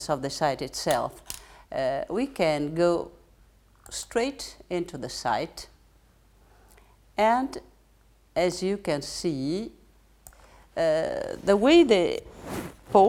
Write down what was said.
of the site itself, we can go straight into the site, and as you can see, the way the